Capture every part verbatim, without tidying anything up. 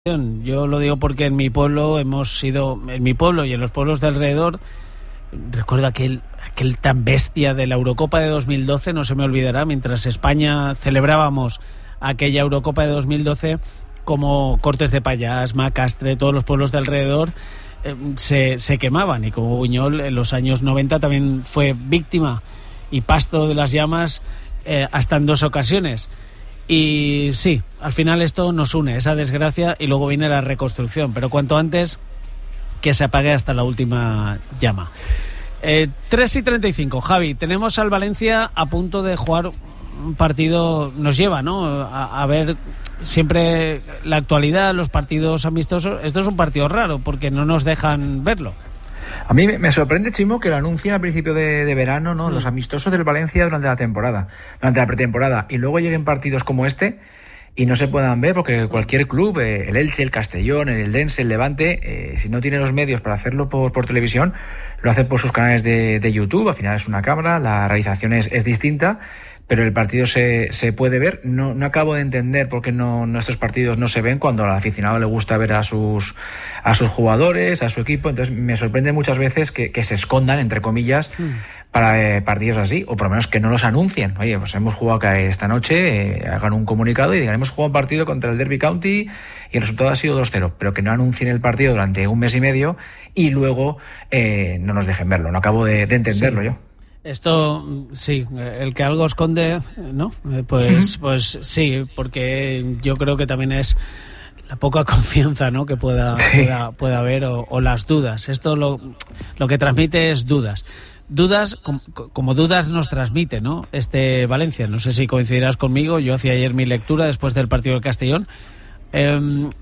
Yo lo digo porque en mi pueblo hemos sido, en mi pueblo y en los pueblos de alrededor, recuerdo aquel, aquel tan bestia de la Eurocopa de dos mil doce, no se me olvidará, mientras España celebrábamos aquella Eurocopa de dos mil doce, como Cortes de Pallás, Macastre, todos los pueblos de alrededor eh, se, se quemaban, y como Buñol en los años noventa también fue víctima y pasto de las llamas eh, hasta en dos ocasiones. Y sí, al final esto nos une, esa desgracia, y luego viene la reconstrucción, pero cuanto antes que se apague hasta la última llama. Eh, tres y treinta y cinco, Javi, tenemos al Valencia a punto de jugar un partido, nos lleva, ¿no? A, a ver siempre la actualidad, los partidos amistosos. Esto es un partido raro porque no nos dejan verlo. A mí me sorprende, Chimo, que lo anuncien al principio de, de verano, ¿no? Mm. Los amistosos del Valencia durante la temporada, durante la pretemporada, y luego lleguen partidos como este y no se puedan ver, porque cualquier club, eh, el Elche, el Castellón, el Eldense, el Levante, eh, si no tiene los medios para hacerlo por, por televisión, lo hacen por sus canales de, de YouTube. Al final es una cámara, la realización es, es distinta, pero el partido se, se puede ver. No, no acabo de entender por qué no, nuestros partidos no se ven cuando al aficionado le gusta ver a sus a sus jugadores, a su equipo. Entonces me sorprende muchas veces que, que se escondan, entre comillas, sí, para eh, partidos así, o por lo menos que no los anuncien. Oye, pues hemos jugado esta noche, eh, hagan un comunicado y digan, hemos jugado un partido contra el Derby County y el resultado ha sido dos cero, pero que no anuncien el partido durante un mes y medio y luego eh, no nos dejen verlo. No acabo de, de entenderlo, sí. yo. Esto, sí, el que algo esconde, ¿no? Pues, pues sí, porque yo creo que también es la poca confianza, ¿no? Que pueda, sí. pueda, pueda haber, o, o las dudas. Esto lo, lo que transmite es dudas. Dudas, como, como dudas nos transmite, ¿no? Este Valencia. No sé si coincidirás conmigo. Yo hacía ayer mi lectura después del partido del Castellón. Eh,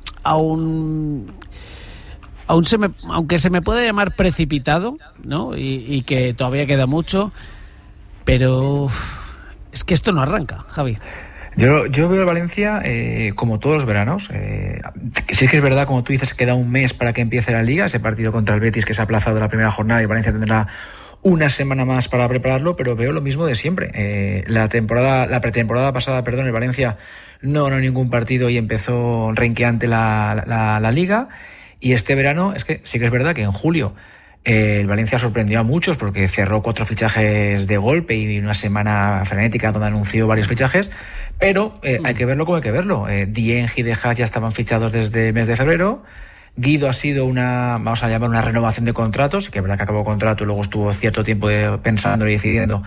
aún... Aún se me, aunque se me puede llamar precipitado, ¿no? Y, y que todavía queda mucho, pero es que esto no arranca, Javi. Yo, yo veo a Valencia eh, como todos los veranos. Eh, sí que es verdad, como tú dices, queda un mes para que empiece la Liga, ese partido contra el Betis que se ha aplazado la primera jornada y Valencia tendrá una semana más para prepararlo, pero veo lo mismo de siempre. Eh, la temporada, la pretemporada pasada, perdón, el Valencia no ganó ningún partido y empezó renqueante la, la, la Liga. Y este verano, es que sí que es verdad que en julio eh, el Valencia sorprendió a muchos porque cerró cuatro fichajes de golpe y una semana frenética donde anunció varios fichajes, pero eh, hay que verlo como hay que verlo. Eh, Dieng y De Haas ya estaban fichados desde el mes de febrero. Guido ha sido una, vamos a llamar, una renovación de contratos, que es verdad que acabó contrato y luego estuvo cierto tiempo de, pensando y decidiendo.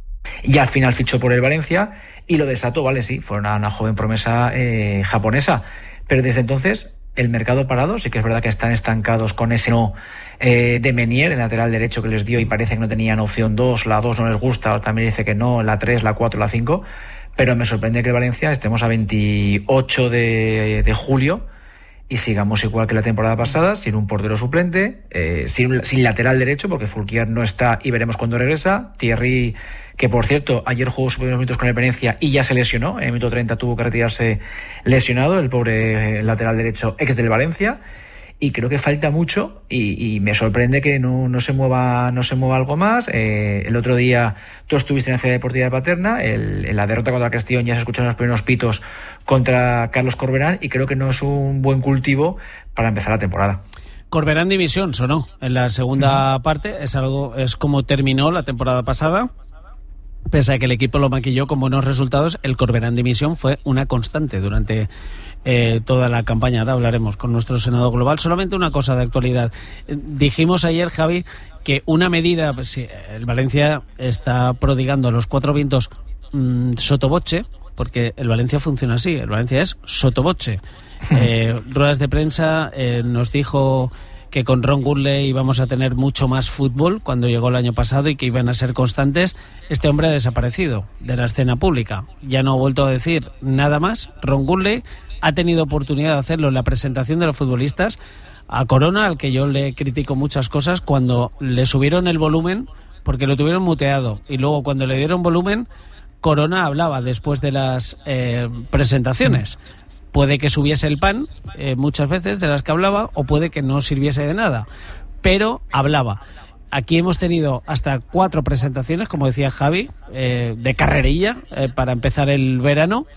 Y al final fichó por el Valencia y lo desató, vale, sí, fue una, una joven promesa eh, japonesa. Pero desde entonces el mercado parado, sí que es verdad que están estancados con ese no eh, de Menier, el lateral derecho que les dio y parece que no tenían opción dos, la dos no les gusta, también dice que no, la tres, la cuatro, la cinco, pero me sorprende que Valencia estemos a veintiocho de, de julio y sigamos igual que la temporada pasada, sin un portero suplente, eh, sin, sin lateral derecho, porque Fulquier no está y veremos cuándo regresa. Thierry, que por cierto, ayer jugó sus primeros minutos con el Valencia y ya se lesionó, en el minuto treinta tuvo que retirarse lesionado, el pobre lateral derecho ex del Valencia, y creo que falta mucho y, y me sorprende que no, no se mueva no se mueva algo más. Eh, el otro día tú estuviste en la Ciudad Deportiva de Paterna, el, en la derrota contra el Castellón ya se escucharon los primeros pitos contra Carlos Corberán y creo que no es un buen cultivo para empezar la temporada. Corberán dimisión sonó en la segunda uh-huh. parte, es algo es como terminó la temporada pasada. Pese a que el equipo lo maquilló con buenos resultados, el Corberán dimisión fue una constante durante eh, toda la campaña. Ahora hablaremos con nuestro senador global. Solamente una cosa de actualidad. Dijimos ayer, Javi, que una medida, pues, sí, el Valencia está prodigando a los cuatro vientos mmm, sotoboche, porque el Valencia funciona así, el Valencia es sotoboche. Eh, ruedas de prensa, eh, nos dijo que con Ron Goodley íbamos a tener mucho más fútbol cuando llegó el año pasado y que iban a ser constantes. Este hombre ha desaparecido de la escena pública. Ya no ha vuelto a decir nada más. Ron Goodley ha tenido oportunidad de hacerlo en la presentación de los futbolistas. A Corona, al que yo le critico muchas cosas, cuando le subieron el volumen, porque lo tuvieron muteado, y luego cuando le dieron volumen, Corona hablaba después de las eh, presentaciones. Puede que subiese el pan eh, muchas veces de las que hablaba, o puede que no sirviese de nada, pero hablaba. Aquí hemos tenido hasta cuatro presentaciones, como decía Javi, eh, de carrerilla eh, para empezar el verano,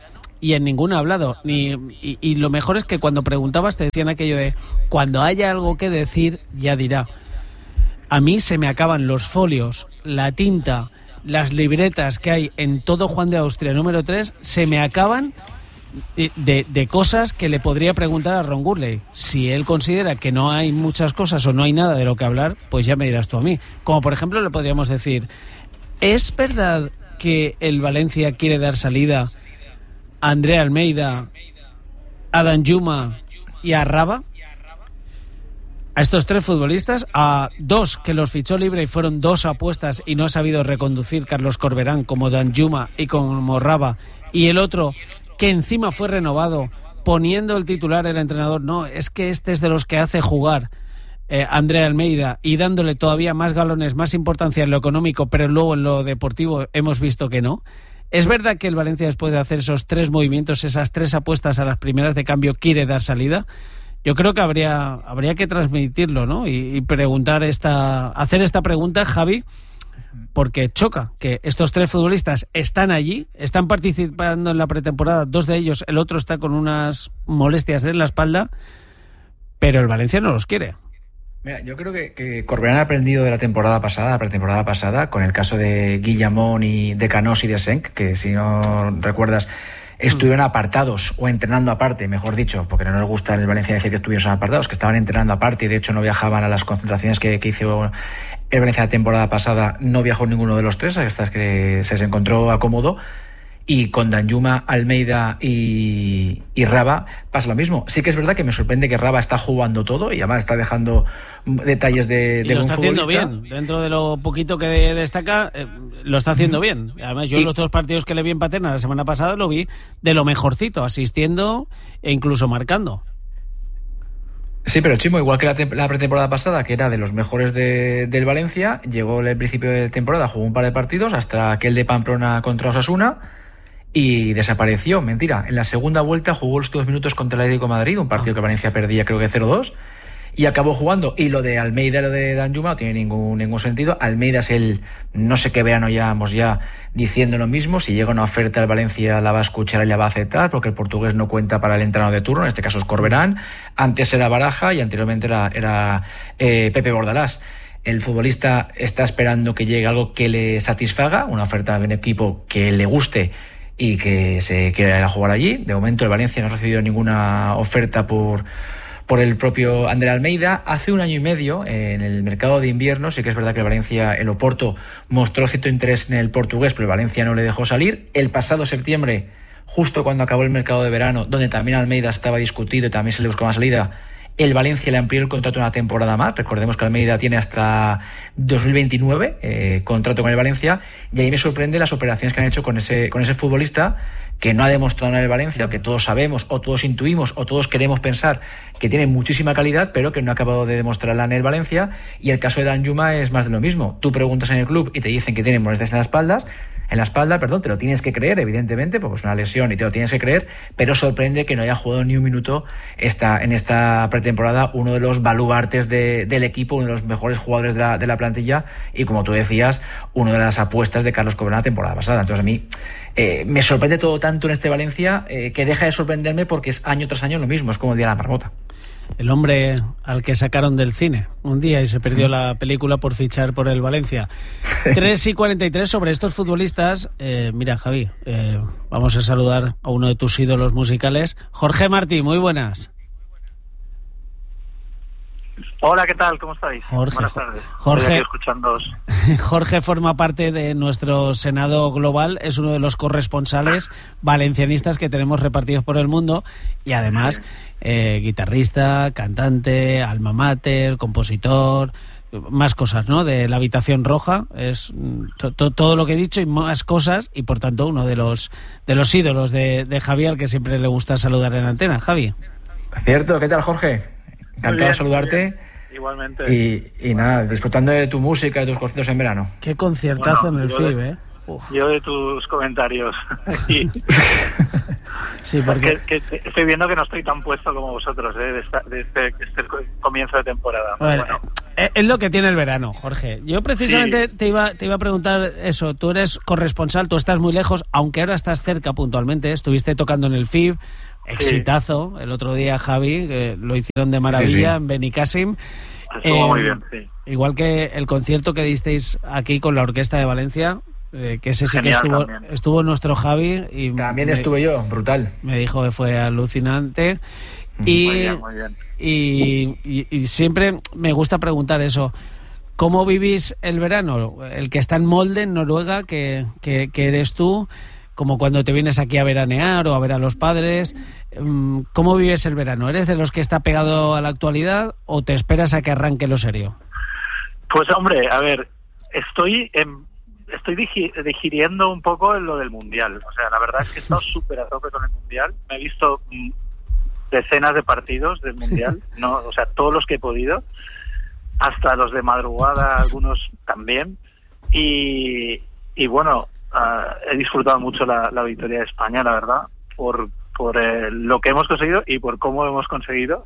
y en ninguna ha hablado. Ni, y, y lo mejor es que cuando preguntabas te decían aquello de cuando haya algo que decir, ya dirá. A mí se me acaban los folios, la tinta, las libretas que hay en todo Juan de Austria número tres, se me acaban de, de, de cosas que le podría preguntar a Ron Gurley. Si él considera que no hay muchas cosas o no hay nada de lo que hablar, pues ya me dirás tú a mí. Como por ejemplo le podríamos decir, ¿es verdad que el Valencia quiere dar salida a André Almeida, a Danjuma y a Raba? A estos tres futbolistas, a dos que los fichó libre y fueron dos apuestas y no ha sabido reconducir Carlos Corberán, como Danjuma y como Raba, y el otro que encima fue renovado poniendo el titular el entrenador, no, es que este es de los que hace jugar eh, André Almeida, y dándole todavía más galones, más importancia en lo económico, pero luego en lo deportivo hemos visto que no. ¿Es verdad que el Valencia, después de hacer esos tres movimientos, esas tres apuestas a las primeras de cambio, quiere dar salida? Yo creo que habría habría que transmitirlo, ¿no? Y, y preguntar esta, hacer esta pregunta, Javi, porque choca que estos tres futbolistas están allí, están participando en la pretemporada, dos de ellos, el otro está con unas molestias en la espalda, pero el Valencia no los quiere. Mira, yo creo que, que Corberán ha aprendido de la temporada pasada, la pretemporada pasada, con el caso de Guillamón y de Canós y de Senk, que si no recuerdas estuvieron apartados o entrenando aparte, mejor dicho, porque no nos gusta en el Valencia decir que estuvieron apartados, que estaban entrenando aparte y de hecho no viajaban a las concentraciones que, que hizo el Valencia la temporada pasada. No viajó ninguno de los tres, hasta que se, se encontró acómodo. Y con Danjuma, Almeida y, y Raba pasa lo mismo. Sí que es verdad que me sorprende que Raba está jugando todo y además está dejando detalles de, y de lo un está haciendo futbolista. bien, dentro de lo poquito que destaca, eh, lo está haciendo bien. Además yo y... en los dos partidos que le vi en Paterna la semana pasada lo vi de lo mejorcito, asistiendo e incluso marcando. Sí, pero Chimo, igual que la, te- la pretemporada pasada, que era de los mejores de, del Valencia, llegó el principio de temporada, jugó un par de partidos, hasta aquel de Pamplona contra Osasuna, y desapareció. Mentira, en la segunda vuelta jugó los dos minutos contra el Atlético de Madrid, un partido que Valencia perdía creo que cero dos, y acabó jugando. Y lo de Almeida y lo de Danjuma no tiene ningún, ningún sentido. Almeida es el, no sé qué verano llevamos ya diciendo lo mismo, si llega una oferta al Valencia la va a escuchar y la va a aceptar, porque el portugués no cuenta para el entrenador de turno, en este caso es Corberán, antes era Baraja y anteriormente era, era eh, Pepe Bordalás. El futbolista está esperando que llegue algo que le satisfaga, una oferta de un equipo que le guste y que se quiera ir a jugar allí. De momento el Valencia no ha recibido ninguna oferta por, por el propio André Almeida. Hace un año y medio, en el mercado de invierno, sí que es verdad que el Valencia, el Oporto, mostró cierto interés en el portugués, pero el Valencia no le dejó salir. El pasado septiembre, justo cuando acabó el mercado de verano, donde también Almeida estaba discutido y también se le buscaba salida, el Valencia le amplió el contrato una temporada más. Recordemos que Almeida tiene hasta dos mil veintinueve eh, contrato con el Valencia, y ahí me sorprende las operaciones que han hecho con ese con ese futbolista que no ha demostrado en el Valencia, que todos sabemos o todos intuimos o todos queremos pensar que tiene muchísima calidad, pero que no ha acabado de demostrarla en el Valencia. Y el caso de Danjuma es más de lo mismo. Tú preguntas en el club y te dicen que tiene molestias en la espalda, en la espalda, perdón, te lo tienes que creer, evidentemente, porque es una lesión y te lo tienes que creer, pero sorprende que no haya jugado ni un minuto esta, en esta pretemporada, uno de los baluartes de, del equipo, uno de los mejores jugadores de la, de la plantilla, y como tú decías, una de las apuestas de Carlos Corberán la temporada pasada. Entonces a mí eh, me sorprende todo tanto en este Valencia eh, que deja de sorprenderme, porque es año tras año lo mismo, es como el día de la marmota. El hombre al que sacaron del cine un día y se perdió la película por fichar por el Valencia. tres y cuarenta y tres sobre estos futbolistas. Eh, mira, Javi, eh, vamos a saludar a uno de tus ídolos musicales, Jorge Martí. Muy buenas. Hola, ¿qué tal? ¿Cómo estáis? Jorge, Buenas tardes. Jorge, escuchándoos. Jorge forma parte de nuestro Senado Global, es uno de los corresponsales valencianistas que tenemos repartidos por el mundo, y además eh, guitarrista, cantante, alma mater, compositor, más cosas, ¿no? De la Habitación Roja, es to, to, todo lo que he dicho y más cosas, y por tanto uno de los de los ídolos de, de Javier, que siempre le gusta saludar en antena. Javi. Cierto, ¿qué tal, Jorge? Encantado de saludarte. Igualmente. Y, y nada, disfrutando de tu música, de tus conciertos en verano. Qué conciertazo bueno, en el F I B, de, ¿eh? Uf. Yo de tus comentarios. y, sí, porque... que, que estoy viendo que no estoy tan puesto como vosotros, ¿eh? de, esta, de este, este comienzo de temporada. Bueno, bueno. Es lo que tiene el verano, Jorge. Yo precisamente Sí. te iba te iba a preguntar eso. Tú eres corresponsal, tú estás muy lejos, aunque ahora estás cerca puntualmente. Estuviste tocando en el F I B, exitazo. El otro día, Javi, que lo hicieron de maravilla Sí, sí. en Benicàssim. Estuvo Eh, muy bien, sí. Igual que el concierto que disteis aquí con la Orquesta de Valencia, eh, que ese sí Genial que estuvo, también. estuvo nuestro Javi. Y También me, estuve yo, brutal. Me dijo que fue alucinante. Ujú. Y, Muy bien, muy bien. y, y- y siempre me gusta preguntar eso. ¿Cómo vivís el verano? El que está en Molde, en Noruega, que, que, que eres tú, como cuando te vienes aquí a veranear o a ver a los padres. ¿Cómo vives el verano? ¿Eres de los que está pegado a la actualidad o te esperas a que arranque lo serio? Pues hombre, a ver, estoy en, estoy digi- digiriendo un poco lo del Mundial. O sea, la verdad es que he estado súper a tope con el Mundial. Me he visto mm, decenas de partidos del Mundial, no, o sea, todos los que he podido, hasta los de madrugada, algunos también. Y, y bueno, uh, he disfrutado mucho la, la victoria de España, la verdad, por, por eh, lo que hemos conseguido y por cómo hemos conseguido.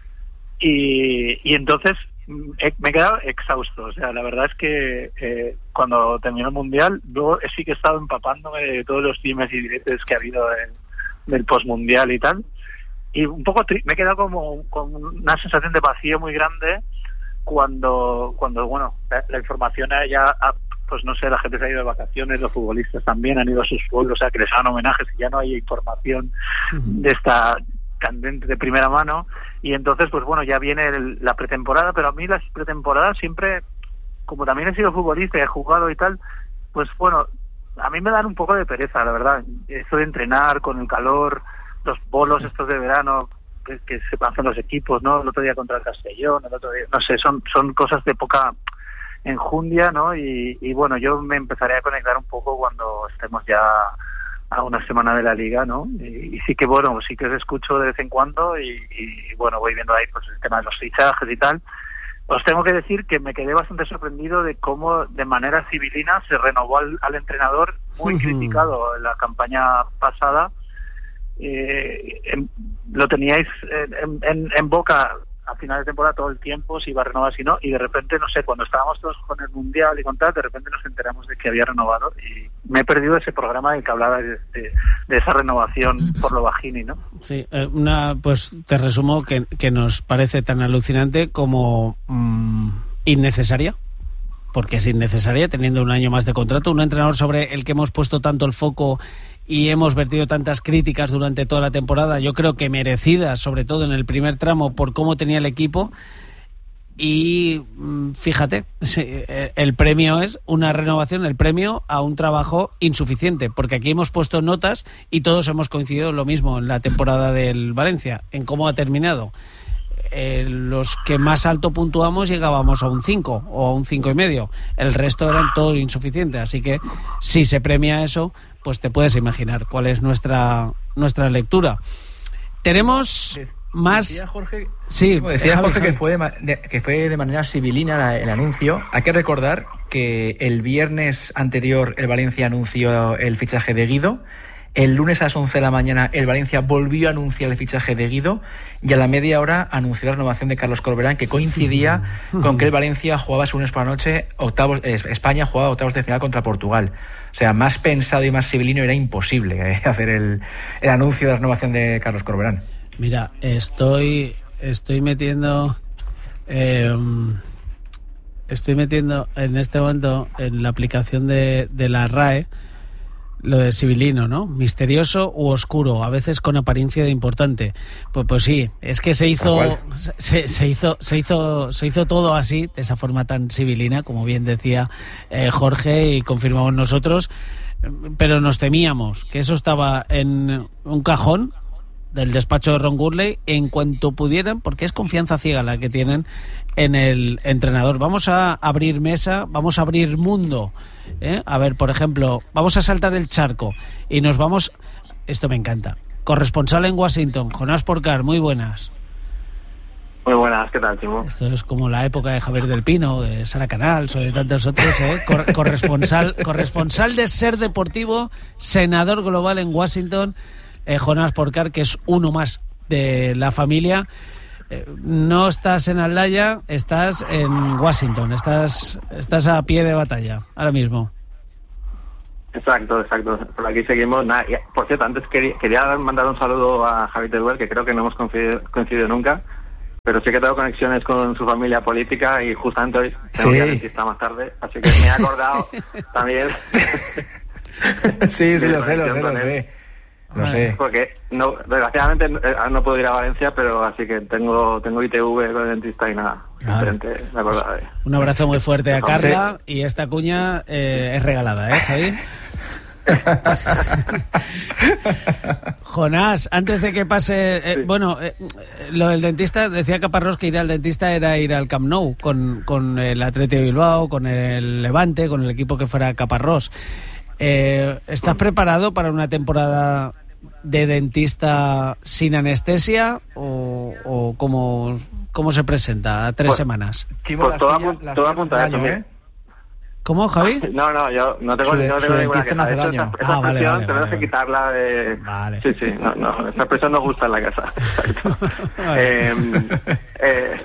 Y, y entonces he, me he quedado exhausto. O sea, la verdad es que eh, cuando terminó el Mundial, luego sí que he estado empapándome de todos los dimes y diretes que ha habido en, del postmundial y tal. Y un poco tri- me he quedado como con una sensación de vacío muy grande cuando, cuando bueno, la, la información ya, ha, pues no sé, la gente se ha ido de vacaciones, los futbolistas también han ido a sus pueblos, o sea, que les hagan homenajes y ya no hay información de esta candente de primera mano. Y entonces, pues bueno, ya viene el, la pretemporada, pero a mí las pretemporadas siempre, como también he sido futbolista y he jugado y tal, pues bueno, a mí me dan un poco de pereza, la verdad. Esto de entrenar con el calor, los bolos estos de verano que, que se hacen los equipos, ¿no? El otro día contra el Castellón, el otro día, no sé, son son cosas de poca enjundia, ¿no? Y, y bueno, yo me empezaré a conectar un poco cuando estemos ya a una semana de la liga, ¿no? Y, y sí que, bueno, sí que os escucho de vez en cuando y, y bueno, voy viendo ahí pues el tema de los fichajes y tal. Os tengo que decir que me quedé bastante sorprendido de cómo de manera civilina se renovó al, al entrenador, muy uh-huh. criticado en la campaña pasada. Eh, en, lo teníais en, en, en boca a final de temporada todo el tiempo, si iba a renovar, si no, y de repente, no sé, cuando estábamos todos con el Mundial y con tal, de repente nos enteramos de que había renovado y me he perdido ese programa en el que hablaba de, de, de esa renovación por lo bajini, ¿no? Sí, una, pues te resumo que, que nos parece tan alucinante como mmm, innecesaria, porque es innecesaria teniendo un año más de contrato, un entrenador sobre el que hemos puesto tanto el foco y hemos vertido tantas críticas durante toda la temporada, yo creo que merecidas, sobre todo en el primer tramo, por cómo tenía el equipo. Y fíjate, el premio es una renovación, el premio a un trabajo insuficiente, porque aquí hemos puesto notas y todos hemos coincidido en lo mismo en la temporada del Valencia, en cómo ha terminado. Eh, los que más alto puntuamos llegábamos a un cinco o a un cinco y medio, el resto eran todo insuficiente, así que si se premia eso, pues te puedes imaginar cuál es nuestra nuestra lectura. Tenemos de, más... Decía Jorge, sí, decía Jorge que, fue de, de, que fue de manera sibilina la, el anuncio. Hay que recordar que el viernes anterior el Valencia anunció el fichaje de Guido. El lunes a las once de la mañana el Valencia volvió a anunciar el fichaje de Guido y a la media hora anunció la renovación de Carlos Corberán, que coincidía con que el Valencia jugaba ese lunes por la noche, octavos, eh, España jugaba octavos de final contra Portugal. O sea, más pensado y más civilino era imposible eh, hacer el, el anuncio de la renovación de Carlos Corberán. Mira, estoy estoy metiendo eh, estoy metiendo en este momento en la aplicación de, de la R A E lo de civilino, ¿no? Misterioso u oscuro, a veces con apariencia de importante. Pues, pues sí, es que se hizo, se, se hizo, se hizo, se hizo todo así, de esa forma tan civilina, como bien decía eh, Jorge y confirmamos nosotros, pero nos temíamos que eso estaba en un cajón del despacho de Ron Gurley en cuanto pudieran, porque es confianza ciega la que tienen en el entrenador. Vamos a abrir mesa, vamos a abrir mundo, ¿eh? A ver, por ejemplo, vamos a saltar el charco y nos vamos, esto me encanta, corresponsal en Washington, Jonás Porcar, muy buenas. Muy buenas, ¿qué tal, Chimo? Esto es como la época de Javier del Pino, de Sara Canals o de tantos otros, ¿eh? Cor- corresponsal, corresponsal de Ser Deportivo, senador global en Washington, eh, Jonás Porcar, que es uno más de la familia. eh, no estás en Aldaya, estás en Washington, estás, estás a pie de batalla ahora mismo. Exacto, exacto. Por aquí seguimos. Nada, y, por cierto, antes quería, quería mandar un saludo a Javi Teruel, que creo que no hemos coincidido, coincidido nunca, pero sí que tengo conexiones con su familia política y justamente hoy tengo sí. que ir a dentista más tarde, así que me he acordado también. sí, sí, lo sé, lo sé, lo sé. Lo sé. Porque no, desgraciadamente no puedo ir a Valencia, pero así que tengo tengo I T V con el dentista y nada. Claro. Diferente, me acordaba de... Un abrazo muy fuerte a Carla y esta cuña eh, es regalada, ¿eh, Javi? Jonás, antes de que pase, eh, sí. bueno, eh, lo del dentista, decía Caparrós que ir al dentista era ir al Camp Nou con, con el Athletic de Bilbao, con el Levante, con el equipo que fuera Caparrós. Eh, ¿Estás preparado para una temporada de dentista sin anestesia o, o cómo, cómo se presenta a tres pues, semanas? Chivo, pues todo, silla, todo apunta a eso, ¿eh? ¿Cómo, Javi? No, no, yo no tengo, su, no tengo ninguna queja. Esa, esa ah, vale, expresión vale, tenemos vale, que quitarla de... Vale. Sí, sí, no, no, esa expresión no gusta en la casa. Exacto. eh, eh,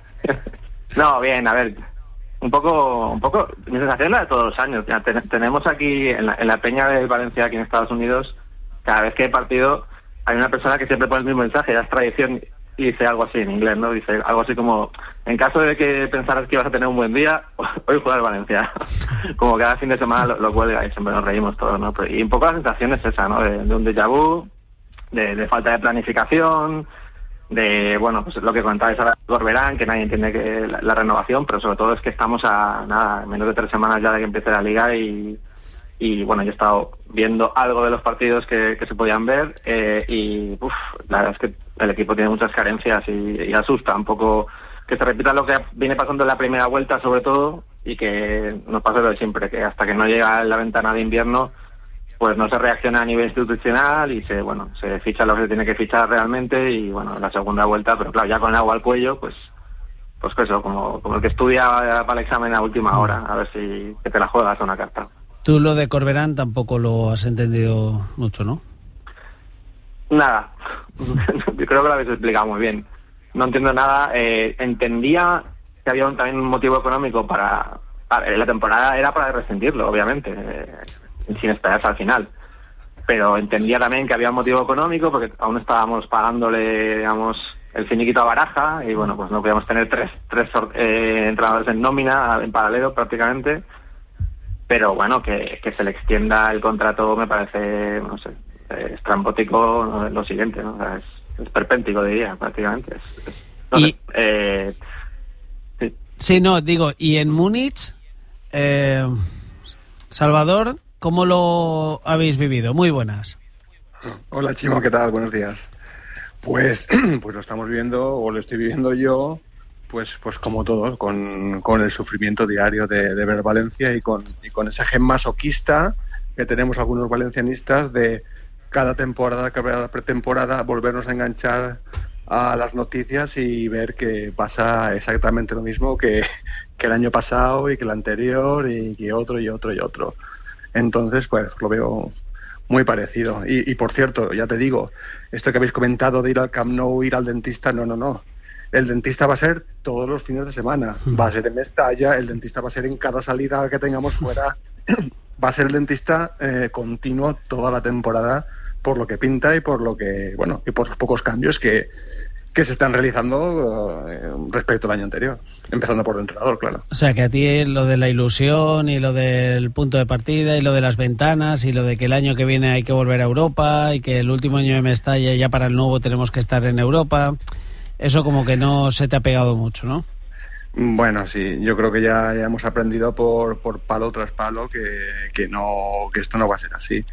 no, bien, a ver, un poco, un poco, mi sensación es la de todos los años. Ya ten, tenemos aquí, en la, en la peña del Valencia, aquí en Estados Unidos, cada vez que hay partido, hay una persona que siempre pone el mismo mensaje, ya es tradición, y dice algo así en inglés, ¿no? Dice algo así como, en caso de que pensaras que ibas a tener un buen día, hoy juega el Valencia. Como cada fin de semana lo, lo cuelga y siempre nos reímos todos, ¿no? Pero, y un poco la sensación es esa, ¿no? De, de un déjà vu, de, de falta de planificación, de, bueno, pues lo que contabais ahora de Corberán, que nadie entiende que la, la renovación, pero sobre todo es que estamos a, nada, menos de tres semanas ya de que empiece la Liga y... Y bueno, yo he estado viendo algo de los partidos que, que se podían ver eh, y uf, la verdad es que el equipo tiene muchas carencias y, y asusta un poco que se repita lo que viene pasando en la primera vuelta sobre todo y que nos pasa lo de siempre, que hasta que no llega la ventana de invierno pues no se reacciona a nivel institucional y se bueno se ficha lo que se tiene que fichar realmente y bueno, la segunda vuelta, pero claro, ya con el agua al cuello pues pues eso, como, como el que estudia para el examen a última hora, a ver si que te la juegas a una carta. Tú lo de Corberán tampoco lo has entendido mucho, ¿no? Nada. Yo creo que lo habéis explicado muy bien. No entiendo nada. Eh, entendía que había un, también un motivo económico para, para... La temporada era para rescindirlo, obviamente, eh, sin esperarse al final. Pero entendía también que había un motivo económico porque aún estábamos pagándole, digamos, el finiquito a Baraja y, bueno, pues no podíamos tener tres, tres eh, entrenadores en nómina, en paralelo prácticamente. Pero bueno, que, que se le extienda el contrato me parece, no sé, estrambótico, no, lo siguiente, ¿no? O sea, es, es perpéntico, diría, prácticamente. Es, es, no y, sé, eh, sí. sí, no, digo, y en Múnich, eh, Salvador, ¿cómo lo habéis vivido? Muy buenas. Hola, Chimo, ¿qué tal? Buenos días. Pues, pues lo estamos viviendo, o lo estoy viviendo yo, pues pues como todos, con, con el sufrimiento diario de, de ver Valencia y con, y con ese gen masoquista que tenemos algunos valencianistas de cada temporada, cada pretemporada, volvernos a enganchar a las noticias y ver que pasa exactamente lo mismo que, que el año pasado y que el anterior y que otro y otro y otro. Entonces, pues lo veo muy parecido. Y, y por cierto, ya te digo, esto que habéis comentado de ir al Camp Nou, ir al dentista, no, no, no. El dentista va a ser todos los fines de semana, va a ser en Mestalla, el dentista va a ser en cada salida que tengamos fuera, va a ser el dentista eh, continuo toda la temporada por lo que pinta y por lo que, bueno, y por los pocos cambios que, que se están realizando eh, respecto al año anterior, empezando por el entrenador, claro. O sea, que a ti lo de la ilusión y lo del punto de partida y lo de las ventanas y lo de que el año que viene hay que volver a Europa y que el último año de Mestalla ya para el nuevo tenemos que estar en Europa... Eso como que no se te ha pegado mucho, ¿no? Bueno, sí, yo creo que ya, ya hemos aprendido por, por palo tras palo que, que no que esto no va a ser así.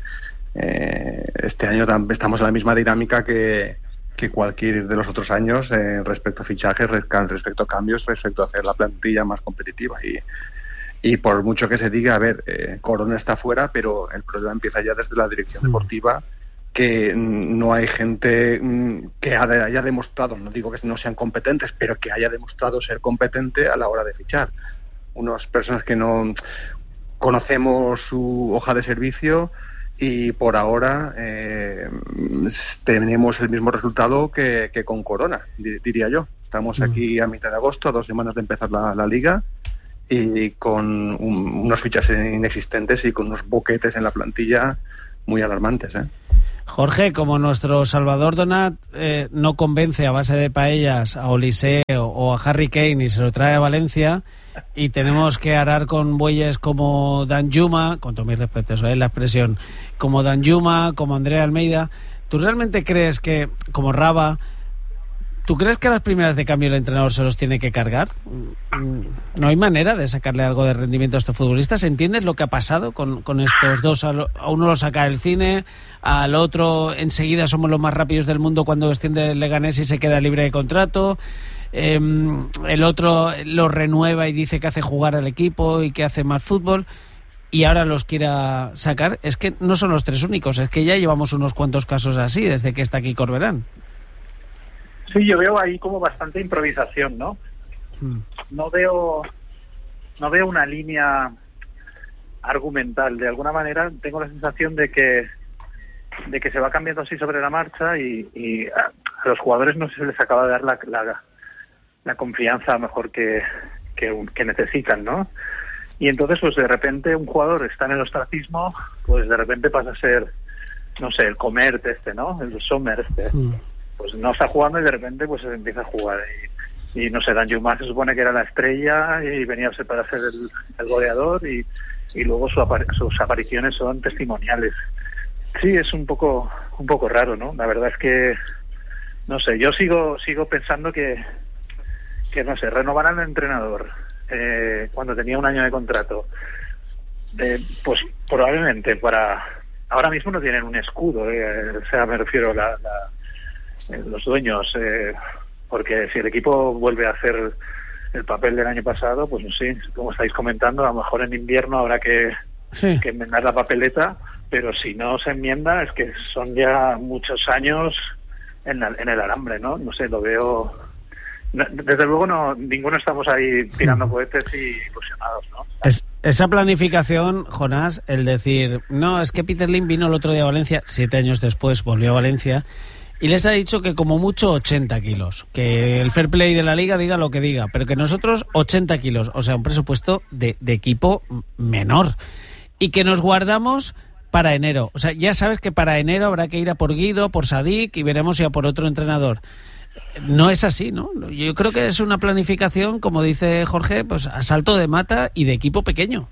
Eh, este año estamos en la misma dinámica que, que cualquier de los otros años eh, respecto a fichajes, respecto a cambios, respecto a hacer la plantilla más competitiva. Y, y por mucho que se diga, a ver, eh, Corona está fuera, pero el problema empieza ya desde la dirección deportiva, que no hay gente que haya demostrado, no digo que no sean competentes, pero que haya demostrado ser competente a la hora de fichar. Unas personas que no conocemos su hoja de servicio y por ahora eh, tenemos el mismo resultado que, que con Corona, diría yo. Estamos aquí a mitad de agosto, a dos semanas de empezar la, la liga, y con un, unos fichas inexistentes y con unos boquetes en la plantilla muy alarmantes, ¿eh? Jorge, como nuestro Salvador Donat eh, no convence a base de paellas a Olise o, o a Harry Kane y se lo trae a Valencia, y tenemos que arar con bueyes como Danjuma, con todo mi respeto, eso es la expresión, como Danjuma, como Andrea Almeida, ¿tú realmente crees que, como Raba, ¿tú crees que a las primeras de cambio el entrenador se los tiene que cargar? ¿No hay manera de sacarle algo de rendimiento a estos futbolistas? ¿Entiendes lo que ha pasado con, con estos dos? A uno lo saca del cine, al otro enseguida somos los más rápidos del mundo cuando desciende el Leganés y se queda libre de contrato. Eh, el otro lo renueva y dice que hace jugar al equipo y que hace más fútbol, y ahora los quiera sacar. Es que no son los tres únicos, es que ya llevamos unos cuantos casos así desde que está aquí Corberán. Sí, yo veo ahí como bastante improvisación, ¿no? Hmm. No veo, no veo una línea argumental. De alguna manera tengo la sensación de que, de que se va cambiando así sobre la marcha, y, y a, a los jugadores no se les acaba de dar la, la, la confianza mejor que, que, que necesitan, ¿no? Y entonces, pues de repente un jugador está en el ostracismo, pues de repente pasa a ser, no sé, el Comert este, ¿no? El Sommer este. Hmm. Pues no está jugando y de repente pues se empieza a jugar. Y, y no sé, Danjuma se supone que era la estrella y venía para ser el, el goleador, y, y luego su apar- sus apariciones son testimoniales. Sí, es un poco un poco raro, ¿no? La verdad es que, no sé, yo sigo sigo pensando que, que no sé, renovarán al entrenador eh, cuando tenía un año de contrato. Eh, pues probablemente para... Ahora mismo no tienen un escudo, eh, o sea, me refiero a la... la los dueños, eh, porque si el equipo vuelve a hacer el papel del año pasado, pues sí, como estáis comentando, a lo mejor en invierno habrá que, sí. que enmendar la papeleta, pero si no se enmienda es que son ya muchos años en, la, en el alambre, ¿no? No sé, lo veo... Desde luego no, ninguno estamos ahí tirando cohetes y ilusionados, ¿no? Es, esa planificación, Jonás, el decir, no, es que Peter Lim vino el otro día a Valencia, siete años después volvió a Valencia, y les ha dicho que como mucho ochenta kilos, que el fair play de la liga diga lo que diga, pero que nosotros ochenta kilos, o sea, un presupuesto de, de equipo menor, y que nos guardamos para enero. O sea, ya sabes que para enero habrá que ir a por Guido, por Sadik, y veremos si a por otro entrenador. No es así, ¿no? Yo creo que es una planificación, como dice Jorge, pues a salto de mata y de equipo pequeño.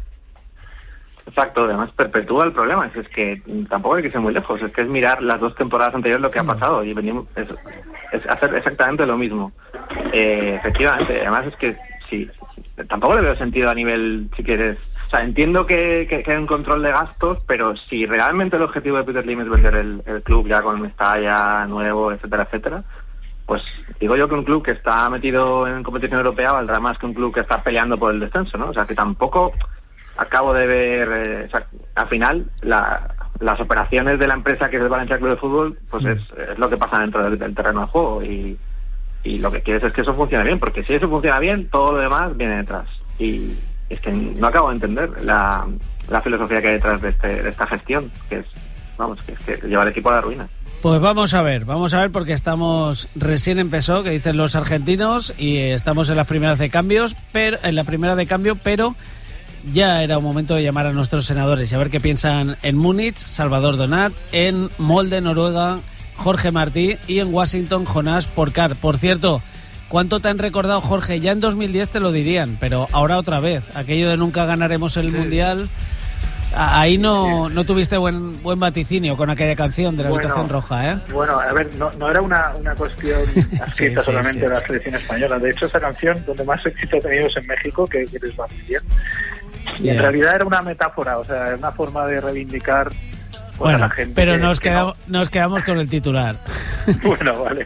Exacto, además perpetúa el problema. Es, es que tampoco hay que ser muy lejos, es que es mirar las dos temporadas anteriores lo que ha pasado y venimos es, es hacer exactamente lo mismo. Eh, efectivamente, además es que sí, tampoco le veo sentido a nivel, si quieres, o sea, entiendo que, que, que hay un control de gastos, pero si realmente el objetivo de Peter Lim es vender el, el club ya con Mestalla, nuevo, etcétera, etcétera, pues digo yo que un club que está metido en competición europea valdrá más que un club que está peleando por el descenso, ¿no? O sea, que tampoco acabo de ver, eh, o sea, al final la, las operaciones de la empresa que es el Valencia Club de Fútbol, pues es, es lo que pasa dentro del, del terreno de juego, y, y lo que quieres es que eso funcione bien, porque si eso funciona bien, todo lo demás viene detrás. Y es que no acabo de entender la, la filosofía que hay detrás de, este, de esta gestión, que es, vamos, que es que lleva al equipo a la ruina. Pues vamos a ver, vamos a ver, porque estamos recién empezó, que dicen los argentinos, y estamos en las primeras de cambios, pero en la primera de cambio, pero ya era un momento de llamar a nuestros senadores y a ver qué piensan en Múnich, Salvador Donat, en Molde, Noruega, Jorge Martí, y en Washington, Jonás Porcar. Por cierto, ¿cuánto te han recordado, Jorge? Ya en dos mil diez te lo dirían, pero ahora otra vez, aquello de nunca ganaremos el sí. Mundial. Ahí no, no tuviste buen buen vaticinio con aquella canción de la bueno, Habitación Roja, ¿eh? Bueno, a ver, no, no era una, una cuestión escrita sí, sí, solamente sí, de la sí. selección española. De hecho, esa canción, donde más éxito ha tenido es en México, que, que les va muy bien. Y yeah. en realidad era una metáfora, o sea, era una forma de reivindicar pues, bueno, a la gente. Pero que, nos, que quedamos, no. nos quedamos con el titular. Bueno, vale.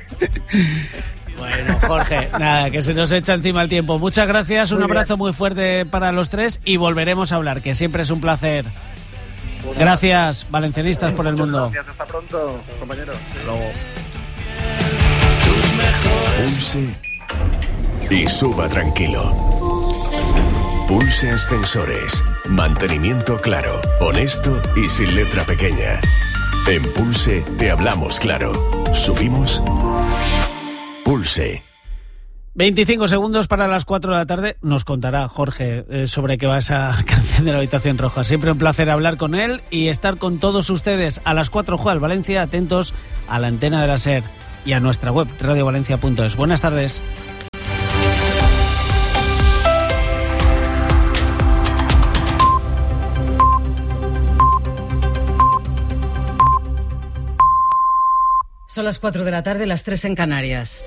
Bueno, Jorge, nada, que se nos echa encima el tiempo. Muchas gracias, un muy abrazo bien. Muy fuerte para los tres y volveremos a hablar, que siempre es un placer. Bueno. Gracias, valencianistas por el Muchas mundo. Gracias, hasta pronto, compañeros. Hasta luego. Pulse y suba tranquilo. Pulse Ascensores. Mantenimiento claro, honesto y sin letra pequeña. En Pulse te hablamos claro. Subimos. Pulse. veinticinco segundos para las cuatro de la tarde. Nos contará Jorge eh, sobre qué va esa canción de la Habitación Roja. Siempre un placer hablar con él y estar con todos ustedes. A las cuatro juega el Valencia. Atentos a la antena de la SER y a nuestra web radio valencia punto es. Buenas tardes. Son las cuatro de la tarde, las tres en Canarias.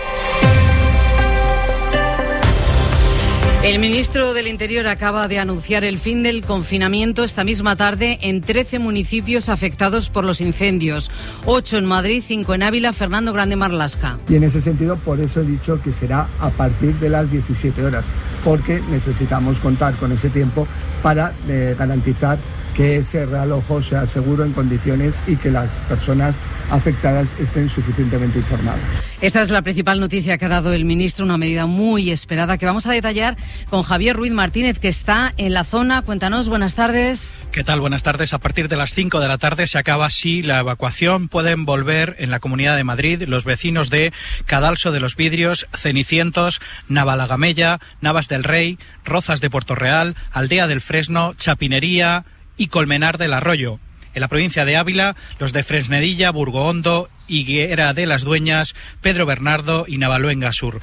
El ministro del Interior acaba de anunciar el fin del confinamiento esta misma tarde en trece municipios afectados por los incendios. ocho en Madrid, cinco en Ávila. Fernando Grande Marlasca. Y en ese sentido, por eso he dicho que será a partir de las diecisiete horas, porque necesitamos contar con ese tiempo para eh, garantizar que ese realojo sea seguro en condiciones y que las personas afectadas estén suficientemente informadas. Esta es la principal noticia que ha dado el ministro, una medida muy esperada que vamos a detallar con Javier Ruiz Martínez, que está en la zona. Cuéntanos, buenas tardes. ¿Qué tal? Buenas tardes. A partir de las cinco de la tarde se acaba así la evacuación. Pueden volver en la Comunidad de Madrid los vecinos de Cadalso de los Vidrios, Cenicientos, Navalagamella, Navas del Rey, Rozas de Puerto Real, Aldea del Fresno, Chapinería y Colmenar del Arroyo. En la provincia de Ávila, los de Fresnedilla, Burgohondo, Higuera de las Dueñas, Pedro Bernardo y Navaluenga Sur.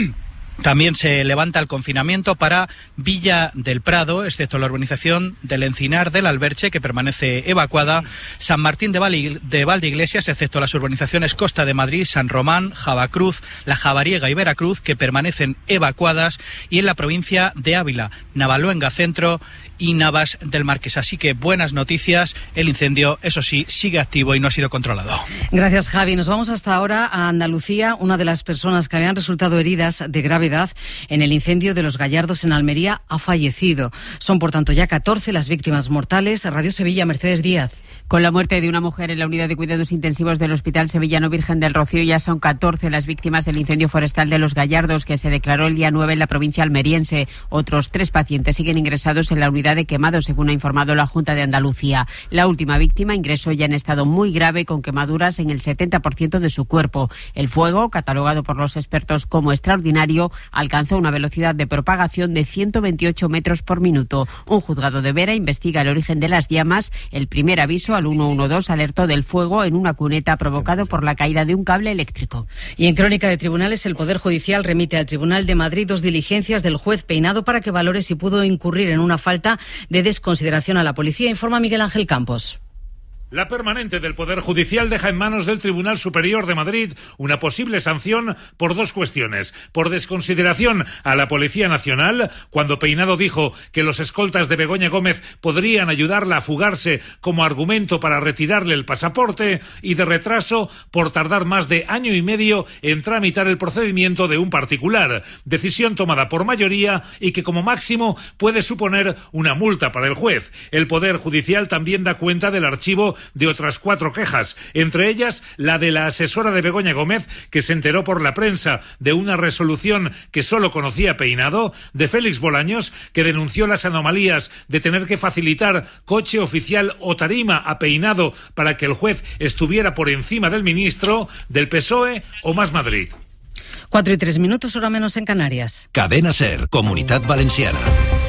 También se levanta el confinamiento para Villa del Prado, excepto la urbanización del Encinar del Alberche, que permanece evacuada, San Martín de, Val- de Valdeiglesias, excepto las urbanizaciones Costa de Madrid, San Román, Javacruz, La Javariega y Veracruz, que permanecen evacuadas, y en la provincia de Ávila, Navaluenga Centro y Navas del Marqués. Así que buenas noticias, el incendio, eso sí, sigue activo y no ha sido controlado. Gracias, Javi. Nos vamos hasta ahora a Andalucía. Una de las personas que habían resultado heridas de gravedad en el incendio de Los Gallardos en Almería ha fallecido. Son, por tanto, ya catorce las víctimas mortales. Radio Sevilla, Mercedes Díaz. Con la muerte de una mujer en la unidad de cuidados intensivos del Hospital Sevillano Virgen del Rocío, ya son catorce las víctimas del incendio forestal de Los Gallardos, que se declaró el día nueve en la provincia almeriense. Otros tres pacientes siguen ingresados en la unidad de quemados, según ha informado la Junta de Andalucía. La última víctima ingresó ya en estado muy grave, con quemaduras en el setenta por ciento de su cuerpo. El fuego, catalogado por los expertos como extraordinario, alcanzó una velocidad de propagación de ciento veintiocho metros por minuto. Un juzgado de Vera investiga el origen de las llamas. El primer aviso al ciento doce alertó del fuego en una cuneta provocado por la caída de un cable eléctrico. Y en crónica de tribunales, el Poder Judicial remite al Tribunal de Madrid dos diligencias del juez Peinado para que valore si pudo incurrir en una falta de desconsideración a la policía, informa Miguel Ángel Campos. La permanente del Poder Judicial deja en manos del Tribunal Superior de Madrid una posible sanción por dos cuestiones. Por desconsideración a la Policía Nacional, cuando Peinado dijo que los escoltas de Begoña Gómez podrían ayudarla a fugarse como argumento para retirarle el pasaporte, y de retraso por tardar más de año y medio en tramitar el procedimiento de un particular. Decisión tomada por mayoría y que como máximo puede suponer una multa para el juez. El Poder Judicial también da cuenta del archivo de otras cuatro quejas, entre ellas la de la asesora de Begoña Gómez, que se enteró por la prensa de una resolución que solo conocía Peinado, de Félix Bolaños, que denunció las anomalías de tener que facilitar coche oficial o tarima a Peinado para que el juez estuviera por encima del ministro, del P S O E o Más Madrid. Cuatro y tres minutos, hora menos en Canarias. Cadena SER, Comunitat Valenciana.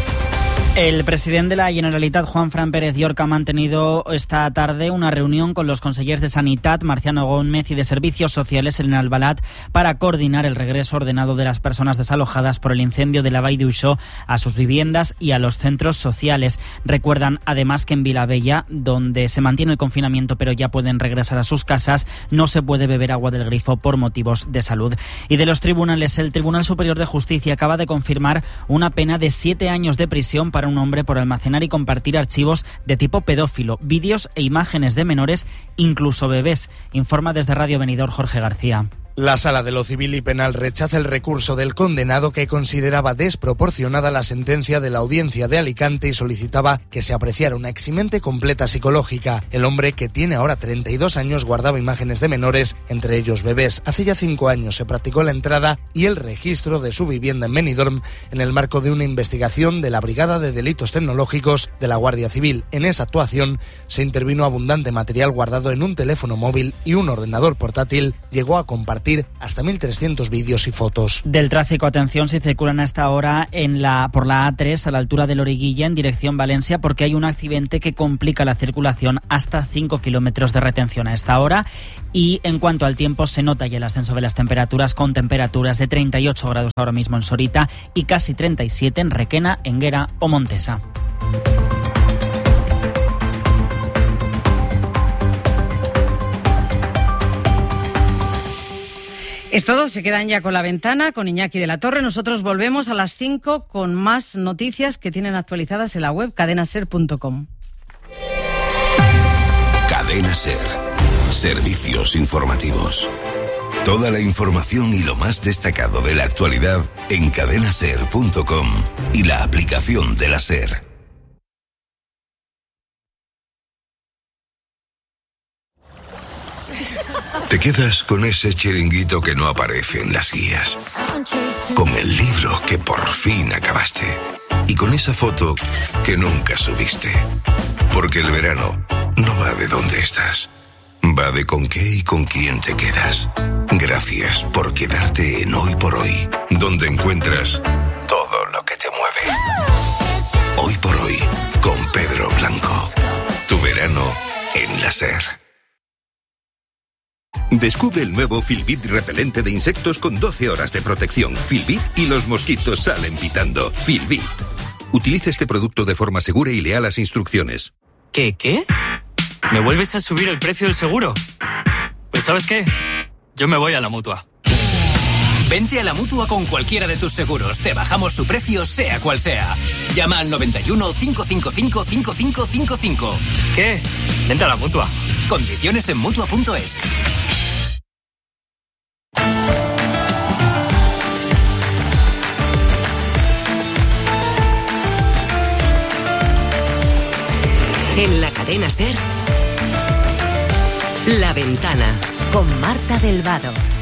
El presidente de la Generalitat, Juan Fran Pérez Llorca, ha mantenido esta tarde una reunión con los consellers de Sanitat, Marciano Gómez, y de Servicios Sociales, en Albalat, para coordinar el regreso ordenado de las personas desalojadas por el incendio de la Vall d'Uixó a sus viviendas y a los centros sociales. Recuerdan además que en Vilabella, donde se mantiene el confinamiento pero ya pueden regresar a sus casas, no se puede beber agua del grifo por motivos de salud. Y de los tribunales, el Tribunal Superior de Justicia acaba de confirmar una pena de siete años de prisión para un hombre por almacenar y compartir archivos de tipo pedófilo, vídeos e imágenes de menores, incluso bebés. Informa desde Radio Benidorm Jorge García. La Sala de lo Civil y Penal rechaza el recurso del condenado, que consideraba desproporcionada la sentencia de la Audiencia de Alicante y solicitaba que se apreciara una eximente completa psicológica. El hombre, que tiene ahora treinta y dos años, guardaba imágenes de menores, entre ellos bebés. Hace ya cinco años se practicó la entrada y el registro de su vivienda en Benidorm en el marco de una investigación de la Brigada de Delitos Tecnológicos de la Guardia Civil. En esa actuación se intervino abundante material guardado en un teléfono móvil, y un ordenador portátil llegó a compartir compartir hasta mil trescientos vídeos y fotos. Del tráfico, atención, si circulan a esta hora en la, por la A tres a la altura de Loriguilla en dirección Valencia, porque hay un accidente que complica la circulación, hasta cinco kilómetros de retención a esta hora. Y en cuanto al tiempo, se nota ya el ascenso de las temperaturas, con temperaturas de treinta y ocho grados ahora mismo en Sorita y casi treinta y siete en Requena, Enguera o Montesa. Es todo, se quedan ya con La Ventana, con Iñaki de la Torre. Nosotros volvemos a las cinco con más noticias que tienen actualizadas en la web cadena ser punto com. Cadena Ser. Servicios informativos. Toda la información y lo más destacado de la actualidad en cadena ser punto com y la aplicación de la SER. Te quedas con ese chiringuito que no aparece en las guías, con el libro que por fin acabaste y con esa foto que nunca subiste. Porque el verano no va de dónde estás, va de con qué y con quién te quedas. Gracias por quedarte en Hoy por Hoy, donde encuentras todo lo que te mueve. Hoy por Hoy, con Pedro Blanco. Tu verano en la SER. Descubre el nuevo Filbit repelente de insectos con doce horas de protección. Filbit y los mosquitos salen pitando. Filbit. Utiliza este producto de forma segura y lea las instrucciones. ¿Qué, qué? ¿Me vuelves a subir el precio del seguro? Pues ¿sabes qué? Yo me voy a la Mutua. Vente a la Mutua con cualquiera de tus seguros. Te bajamos su precio, sea cual sea. Llama al noventa y uno, cinco cinco cinco, cinco cinco cinco cinco. ¿Qué? Vente a la Mutua. Condiciones en Mutua punto es. En la cadena SER, La Ventana, con Marta del Vado.